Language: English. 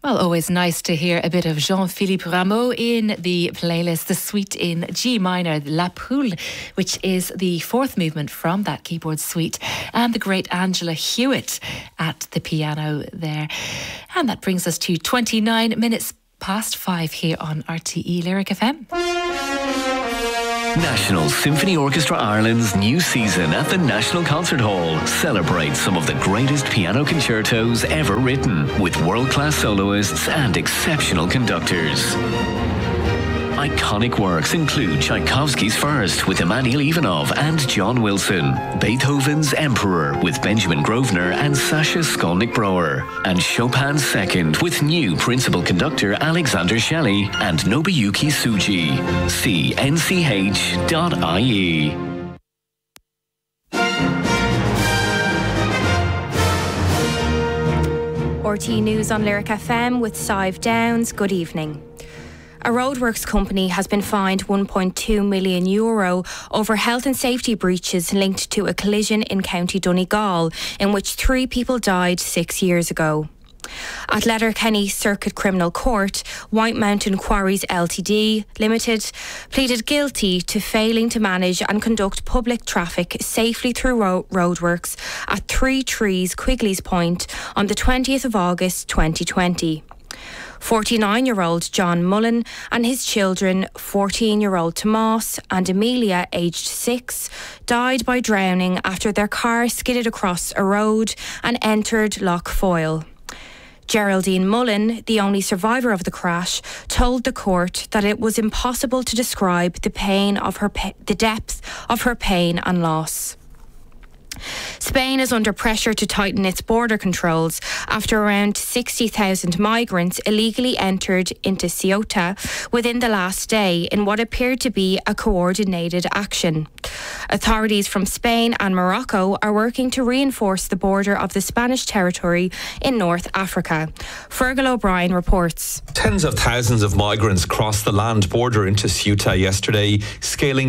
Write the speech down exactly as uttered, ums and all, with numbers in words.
Well, always nice to hear a bit of Jean-Philippe Rameau in the playlist, the suite in G minor, La Poule, which is the fourth movement from that keyboard suite, and the great Angela Hewitt at the piano there. And that brings us to twenty-nine minutes past five here on R T E Lyric F M. National Symphony Orchestra Ireland's new season at the National Concert Hall celebrates some of the greatest piano concertos ever written, with world-class soloists and exceptional conductors. Iconic works include Tchaikovsky's First with Emanuel Ivanov and John Wilson, Beethoven's Emperor with Benjamin Grosvenor and Sasha Skolnick-Brouwer, and Chopin's Second with new principal conductor Alexander Shelley and Nobuyuki Tsuji. See N C H dot I E. R T E News on Lyric F M with Sive Downs. Good evening. A roadworks company has been fined one point two million euro over health and safety breaches linked to a collision in County Donegal, in which three people died six years ago. At Letterkenny Circuit Criminal Court, White Mountain Quarries Ltd Limited pleaded guilty to failing to manage and conduct public traffic safely through ro- roadworks at Three Trees, Quigley's Point on the twentieth of August twenty twenty. forty-nine-year-old John Mullen and his children, fourteen-year-old Tomas and Amelia, aged six, died by drowning after their car skidded across a road and entered Lough Foyle. Geraldine Mullen, the only survivor of the crash, told the court that it was impossible to describe the pain of her pa- the depth of her pain and loss. Spain is under pressure to tighten its border controls after around sixty thousand migrants illegally entered into Ceuta within the last day in what appeared to be a coordinated action. Authorities from Spain and Morocco are working to reinforce the border of the Spanish territory in North Africa. Fergal O'Brien reports. Tens of thousands of migrants crossed the land border into Ceuta yesterday, scaling